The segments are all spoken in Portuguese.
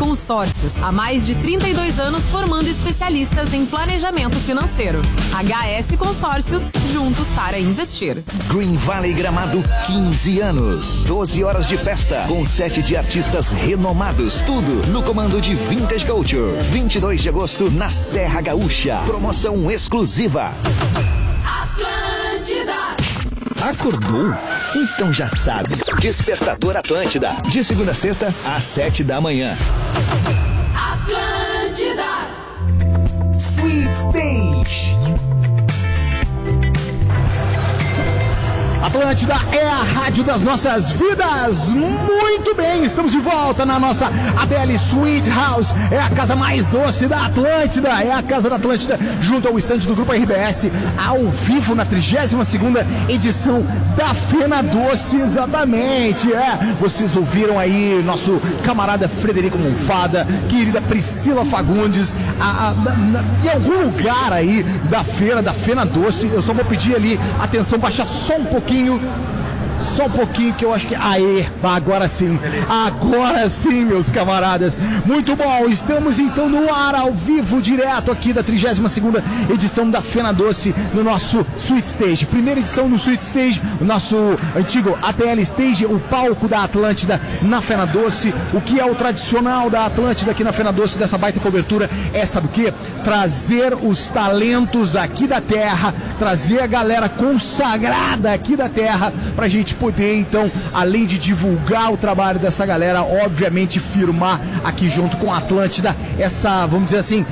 Consórcios, há mais de 32 anos formando especialistas em planejamento financeiro. HS Consórcios, juntos para investir. Green Valley Gramado, 15 anos. 12 horas de festa, com 7 de artistas renomados. Tudo no comando de Vintage Culture. 22 de agosto, na Serra Gaúcha. Promoção exclusiva. Atlântida. Acordou? Então já sabe. Despertador Atlântida. De segunda a sexta, às 7 da manhã. Atlântida. Sweet Stage. Atlântida é a rádio das nossas vidas. Muito bem, estamos de volta na nossa ADL Sweet House. É a casa mais doce da Atlântida. É a casa da Atlântida, junto ao estande do Grupo RBS, ao vivo na 32ª edição da Fena Doce. Exatamente, vocês ouviram aí nosso camarada Frederico Monfada, querida Priscila Fagundes, em algum lugar aí da feira, da Fena Doce. Eu só vou pedir ali, atenção, baixar só um pouquinho, que eu acho que... Aê, agora sim, meus camaradas. Muito bom, estamos então no ar, ao vivo, direto aqui da 32ª edição da Fena Doce, no nosso Sweet Stage. Primeira edição do Sweet Stage, o nosso antigo ATL Stage, o palco da Atlântida na Fena Doce. O que é o tradicional da Atlântida aqui na Fena Doce, dessa baita cobertura, sabe o quê? Trazer os talentos aqui da terra, trazer a galera consagrada aqui da terra, pra gente poder, então, além de divulgar o trabalho dessa galera, obviamente firmar aqui junto com a Atlântida essa, vamos dizer assim,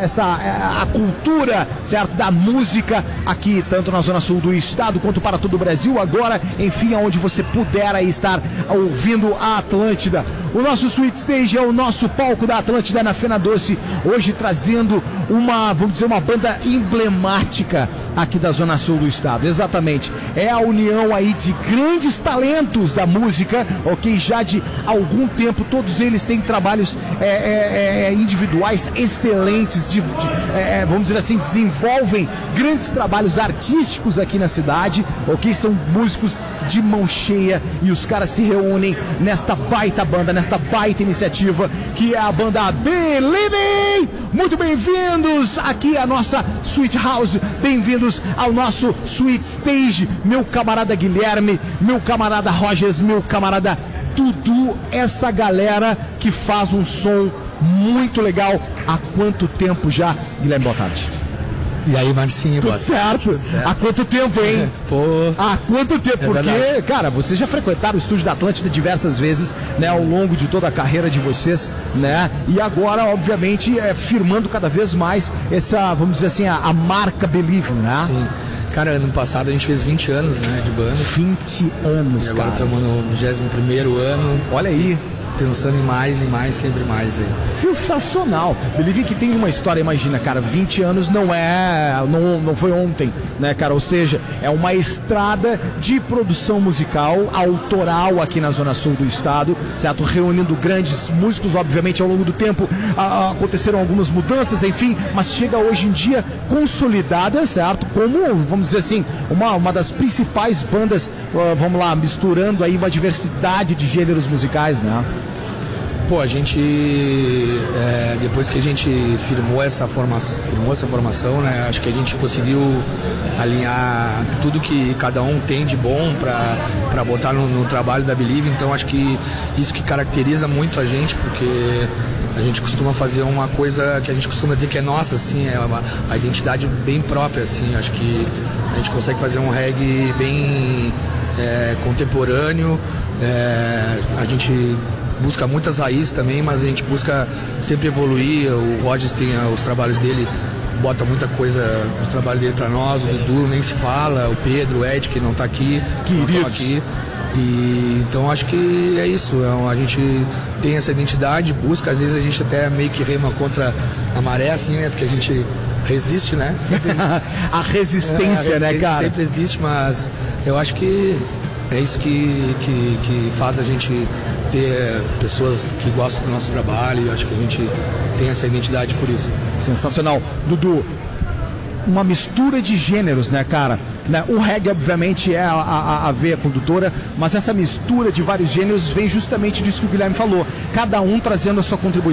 a cultura, certo, da música aqui, tanto na zona sul do estado quanto para todo o Brasil. Agora, enfim, aonde você puder aí estar ouvindo a Atlântida. O nosso Sweet Stage é o nosso palco da Atlântida na Fena Doce, hoje trazendo uma, vamos dizer, uma banda emblemática aqui da zona sul do estado. Exatamente, é a união aí de grandes talentos da música, ok? Já de algum tempo, todos eles têm trabalhos individuais excelentes, vamos dizer assim, desenvolvem grandes trabalhos artísticos aqui na cidade, ok? São músicos de mão cheia e os caras se reúnem nesta baita banda, nesta baita iniciativa que é a banda Believe. Muito bem-vindos aqui à nossa Sweet House, bem-vindos ao nosso Sweet Stage, meu camarada Guilherme, meu camarada Rogers, meu camarada Dudu, essa galera que faz um som muito legal. Há quanto tempo já, Guilherme? Boa tarde. E aí, Marcinho? Tudo certo? Há quanto tempo, hein? Pô. Há quanto tempo? Porque, verdade. cara, vocês já frequentaram o estúdio da Atlântida diversas vezes, né, ao longo de toda a carreira de vocês, né? E agora, obviamente, firmando cada vez mais essa, vamos dizer assim, a marca Believe, né? Sim. Cara, ano passado a gente fez 20 anos, né, de banda. 20 anos, e agora cara. estamos no 21º ano. Olha aí. Pensando em mais, sempre mais aí. Sensacional. Believe que tem uma história, imagina, cara, 20 anos não foi ontem, né, cara? Ou seja, é uma estrada de produção musical autoral aqui na zona sul do estado, certo? Reunindo grandes músicos, obviamente, ao longo do tempo aconteceram algumas mudanças, enfim, mas chega hoje em dia consolidada, certo? Como, vamos dizer assim, uma das principais bandas, vamos lá, misturando aí uma diversidade de gêneros musicais, né? Pô, a gente, depois que a gente firmou essa formação, né, acho que a gente conseguiu alinhar tudo que cada um tem de bom para botar no trabalho da Believe. Então acho que isso que caracteriza muito a gente, porque a gente costuma fazer uma coisa que a gente costuma dizer que é nossa, assim, a identidade bem própria, assim. Acho que a gente consegue fazer um reggae bem contemporâneo, a gente busca muitas raízes também, mas a gente busca sempre evoluir. O Rogers tem os trabalhos dele, bota muita coisa do trabalho dele pra nós, o Dudu nem se fala, o Pedro, o Ed, que não tá aqui, não estão aqui. E então acho que é isso, a gente tem essa identidade, busca, às vezes a gente até meio que rema contra a maré, assim, né, porque a gente resiste, né? Sempre, a resistência, né, cara? Sempre existe, mas eu acho que é isso que faz a gente ter pessoas que gostam do nosso trabalho, e eu acho que a gente tem essa identidade por isso. Sensacional. Dudu, uma mistura de gêneros, né, cara? O reggae, obviamente, é a veia condutora, mas essa mistura de vários gêneros vem justamente disso que o Guilherme falou. Cada um trazendo a sua contribuição